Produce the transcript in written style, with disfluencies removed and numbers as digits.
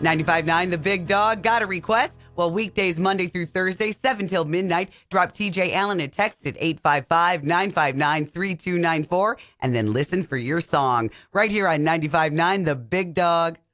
95.9 The Big Dog. Got a request? Well, weekdays Monday through Thursday, 7 till midnight. Drop TJ Allen a text at 855-959-3294 and then listen for your song right here on 95.9 The Big Dog.